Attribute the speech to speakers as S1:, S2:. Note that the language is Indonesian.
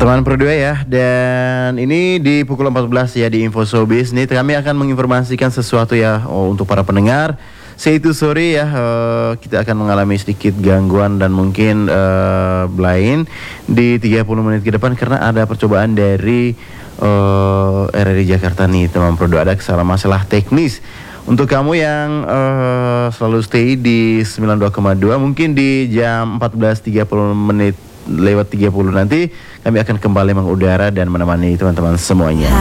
S1: Teman berdua ya, dan ini di pukul 14 ya di Info Showbiz nih kami akan menginformasikan sesuatu ya untuk para pendengar. Say itu sorry ya, kita akan mengalami sedikit gangguan dan mungkin blind di 30 menit ke depan karena ada percobaan dari RRI Jakarta nih teman berdua, ada kesalahan masalah teknis. Untuk kamu yang selalu stay di 92,2 mungkin di jam 14.30 menit lewat 30 nanti kami akan kembali mengudara dan menemani teman-teman semuanya.